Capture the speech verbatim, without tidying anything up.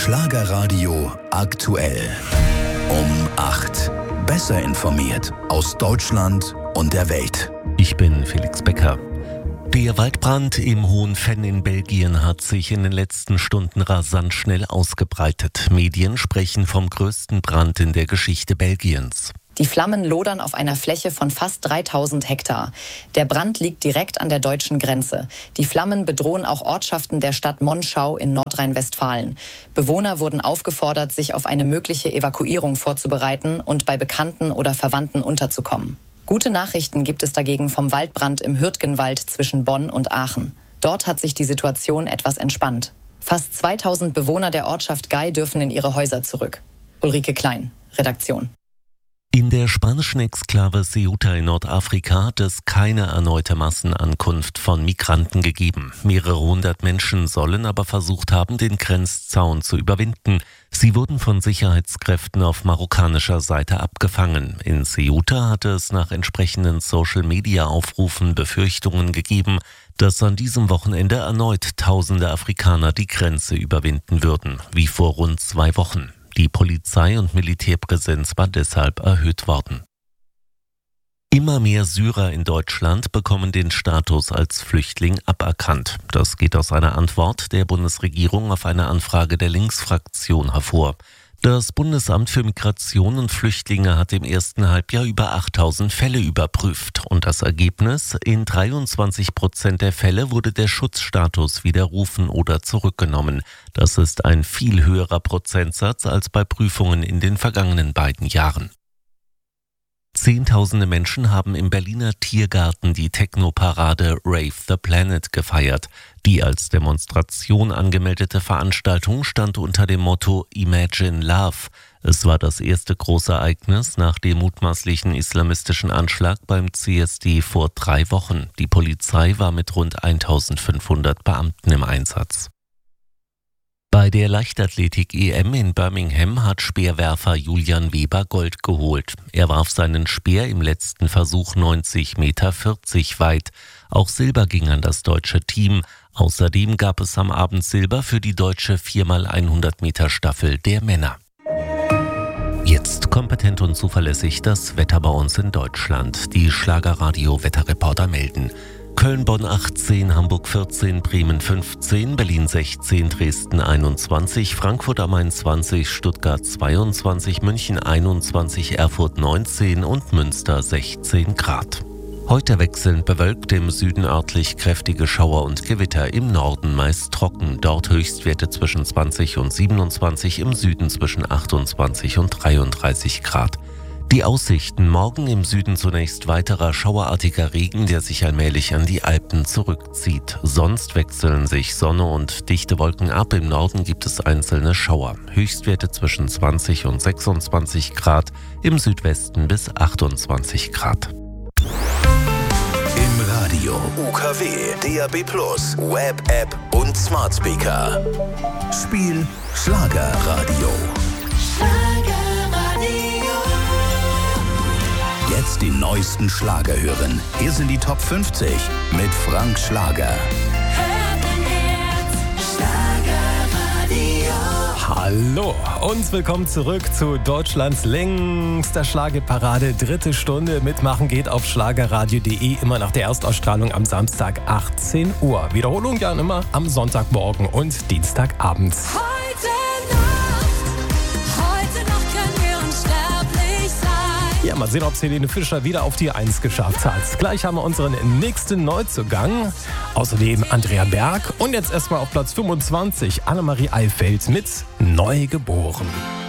Schlagerradio aktuell. Um acht. Besser informiert aus Deutschland und der Welt. Ich bin Felix Becker. Der Waldbrand im Hohen Venn in Belgien hat sich in den letzten Stunden rasant schnell ausgebreitet. Medien sprechen vom größten Brand in der Geschichte Belgiens. Die Flammen lodern auf einer Fläche von fast dreitausend Hektar. Der Brand liegt direkt an der deutschen Grenze. Die Flammen bedrohen auch Ortschaften der Stadt Monschau in Nordrhein-Westfalen. Bewohner wurden aufgefordert, sich auf eine mögliche Evakuierung vorzubereiten und bei Bekannten oder Verwandten unterzukommen. Gute Nachrichten gibt es dagegen vom Waldbrand im Hürtgenwald zwischen Bonn und Aachen. Dort hat sich die Situation etwas entspannt. Fast zweitausend Bewohner der Ortschaft Gay dürfen in ihre Häuser zurück. Ulrike Klein, Redaktion. In der spanischen Exklave Ceuta in Nordafrika hat es keine erneute Massenankunft von Migranten gegeben. Mehrere hundert Menschen sollen aber versucht haben, den Grenzzaun zu überwinden. Sie wurden von Sicherheitskräften auf marokkanischer Seite abgefangen. In Ceuta hatte es nach entsprechenden Social-Media-Aufrufen Befürchtungen gegeben, dass an diesem Wochenende erneut tausende Afrikaner die Grenze überwinden würden, wie vor rund zwei Wochen. Die Polizei- und Militärpräsenz war deshalb erhöht worden. Immer mehr Syrer in Deutschland bekommen den Status als Flüchtling aberkannt. Das geht aus einer Antwort der Bundesregierung auf eine Anfrage der Linksfraktion hervor. Das Bundesamt für Migration und Flüchtlinge hat im ersten Halbjahr über achttausend Fälle überprüft. Und das Ergebnis? In dreiundzwanzig Prozent der Fälle wurde der Schutzstatus widerrufen oder zurückgenommen. Das ist ein viel höherer Prozentsatz als bei Prüfungen in den vergangenen beiden Jahren. Zehntausende Menschen haben im Berliner Tiergarten die Techno-Parade Rave the Planet gefeiert. Die als Demonstration angemeldete Veranstaltung stand unter dem Motto Imagine Love. Es war das erste große Ereignis nach dem mutmaßlichen islamistischen Anschlag beim C S D vor drei Wochen. Die Polizei war mit rund eintausendfünfhundert Beamten im Einsatz. Bei der Leichtathletik-E M in Birmingham hat Speerwerfer Julian Weber Gold geholt. Er warf seinen Speer im letzten Versuch neunzig Meter vierzig weit. Auch Silber ging an das deutsche Team. Außerdem gab es am Abend Silber für die deutsche vier mal hundert Meter Staffel der Männer. Jetzt kompetent und zuverlässig das Wetter bei uns in Deutschland. Die Schlagerradio-Wetterreporter melden. Köln, Bonn achtzehn, Hamburg vierzehn, Bremen fünfzehn, Berlin sechzehn, Dresden einundzwanzig, Frankfurt am Main zwanzig, Stuttgart zweiundzwanzig, München einundzwanzig, Erfurt neunzehn und Münster sechzehn Grad. Heute wechselnd bewölkt, im Süden örtlich kräftige Schauer und Gewitter, im Norden meist trocken, dort Höchstwerte zwischen zwanzig und siebenundzwanzig, im Süden zwischen achtundzwanzig und dreiunddreißig Grad. Die Aussichten: morgen im Süden zunächst weiterer schauerartiger Regen, der sich allmählich an die Alpen zurückzieht. Sonst wechseln sich Sonne und dichte Wolken ab. Im Norden gibt es einzelne Schauer. Höchstwerte zwischen zwanzig und sechsundzwanzig Grad, im Südwesten bis achtundzwanzig Grad. Im Radio, U K W, D A B plus, Web, App und Smart Speaker. Spiel Schlagerradio. Jetzt die neuesten Schlager hören. Hier sind die Top fünfzig mit Frank Schlager. Hallo und willkommen zurück zu Deutschlands längster Schlagerparade. Dritte Stunde. Mitmachen geht auf schlagerradio punkt de, immer nach der Erstausstrahlung am Samstag achtzehn Uhr. Wiederholung ja immer am Sonntagmorgen und Dienstagabend. Ja, mal sehen, ob es Helene Fischer wieder auf die Eins geschafft hat. Gleich haben wir unseren nächsten Neuzugang. Außerdem Andrea Berg. Und jetzt erstmal auf Platz fünfundzwanzig Annemarie Eifeld mit Neugeboren.